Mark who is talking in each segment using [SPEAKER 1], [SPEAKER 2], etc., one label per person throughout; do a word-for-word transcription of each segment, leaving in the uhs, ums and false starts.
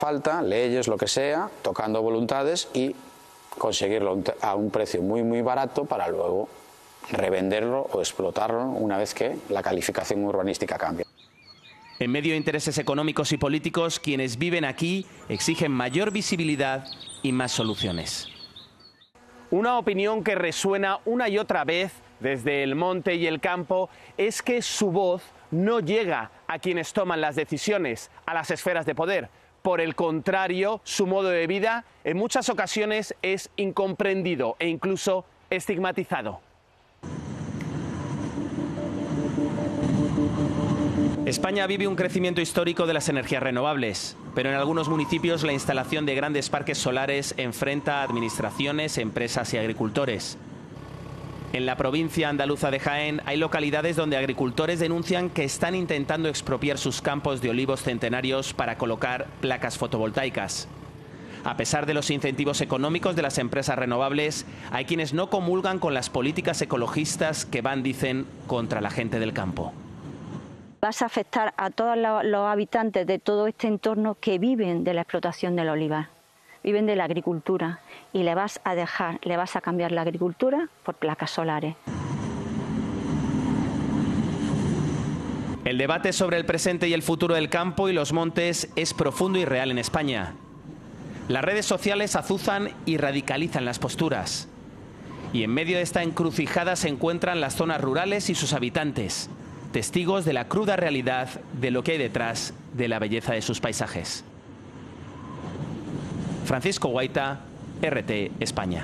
[SPEAKER 1] falta, leyes, lo que sea, tocando voluntades y conseguirlo a un precio muy muy barato para luego revenderlo o explotarlo una vez que la calificación urbanística cambie.
[SPEAKER 2] En medio de intereses económicos y políticos, quienes viven aquí exigen mayor visibilidad y más soluciones. Una opinión que resuena una y otra vez desde el monte y el campo es que su voz no llega a quienes toman las decisiones, a las esferas de poder. Por el contrario, su modo de vida en muchas ocasiones es incomprendido e incluso estigmatizado. España vive un crecimiento histórico de las energías renovables, pero en algunos municipios la instalación de grandes parques solares enfrenta a administraciones, empresas y agricultores. En la provincia andaluza de Jaén hay localidades donde agricultores denuncian que están intentando expropiar sus campos de olivos centenarios para colocar placas fotovoltaicas. A pesar de los incentivos económicos de las empresas renovables, hay quienes no comulgan con las políticas ecologistas que van, dicen, contra la gente del campo.
[SPEAKER 3] Vas a afectar a todos los habitantes de todo este entorno que viven de la explotación del olivar, viven de la agricultura, y le vas a dejar, le vas a cambiar la agricultura por placas solares.
[SPEAKER 2] El debate sobre el presente y el futuro del campo y los montes es profundo y real en España. Las redes sociales azuzan y radicalizan las posturas. Y en medio de esta encrucijada se encuentran las zonas rurales y sus habitantes, testigos de la cruda realidad de lo que hay detrás de la belleza de sus paisajes. Francisco Guaita, R T España.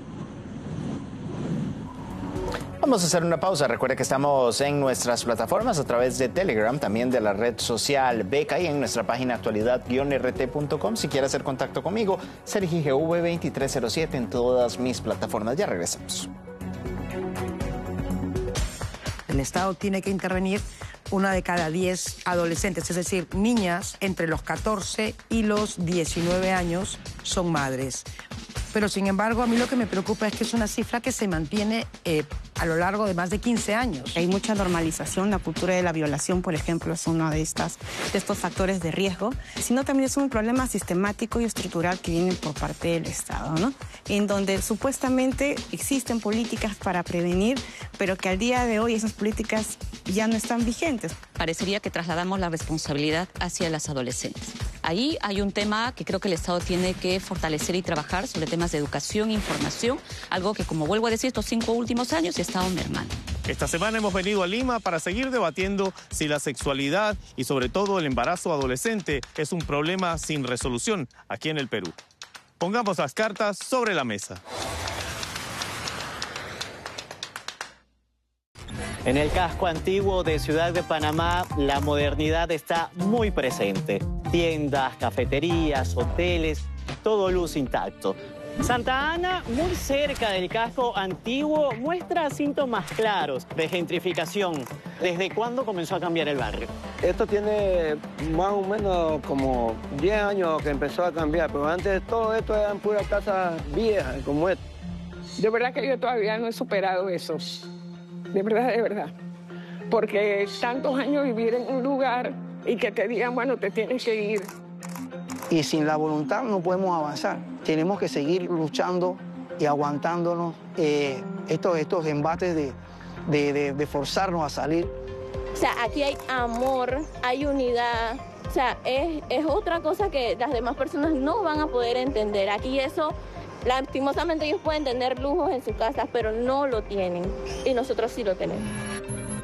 [SPEAKER 4] Vamos a hacer una pausa. Recuerde que estamos en nuestras plataformas a través de Telegram, también de la red social Beca y en nuestra página actualidad guion r t punto com. Si quiere hacer contacto conmigo, Sergi G V veintitrés cero siete en todas mis plataformas. Ya regresamos.
[SPEAKER 5] El Estado tiene que intervenir una de cada diez adolescentes, es decir, niñas entre los catorce y los diecinueve años son madres. Pero, sin embargo, a mí lo que me preocupa es que es una cifra que se mantiene eh, a lo largo de más de quince años.
[SPEAKER 6] Hay mucha normalización, la cultura de la violación, por ejemplo, es uno de, estas, de estos factores de riesgo, sino también es un problema sistemático y estructural que viene por parte del Estado, ¿no? En donde supuestamente existen políticas para prevenir, pero que al día de hoy esas políticas ya no están vigentes.
[SPEAKER 7] Parecería que trasladamos la responsabilidad hacia las adolescentes. Ahí hay un tema que creo que el Estado tiene que fortalecer y trabajar sobre temas de educación e información, algo que, como vuelvo a decir, estos cinco últimos años ha estado mermando.
[SPEAKER 8] Esta semana hemos venido a Lima para seguir debatiendo si la sexualidad y sobre todo el embarazo adolescente es un problema sin resolución aquí en el Perú. Pongamos las cartas sobre la mesa.
[SPEAKER 9] En el casco antiguo de Ciudad de Panamá, la modernidad está muy presente. Tiendas, cafeterías, hoteles, todo luz intacto. Santa Ana, muy cerca del casco antiguo, muestra síntomas claros de gentrificación. ¿Desde cuándo comenzó a cambiar el barrio?
[SPEAKER 10] Esto tiene más o menos como diez años que empezó a cambiar, pero antes todo esto eran puras casas viejas como esta.
[SPEAKER 11] De verdad que yo todavía no he superado eso. De verdad, de verdad. Porque tantos años vivir en un lugar y que te digan, bueno, te tienes que ir.
[SPEAKER 12] Y sin la voluntad no podemos avanzar. Tenemos que seguir luchando y aguantándonos eh, estos, estos embates de, de, de, de forzarnos a salir.
[SPEAKER 13] O sea, aquí hay amor, hay unidad. O sea, es, es otra cosa que las demás personas no van a poder entender. Aquí eso, lastimosamente ellos pueden tener lujos en sus casas, pero no lo tienen. Y nosotros sí lo tenemos.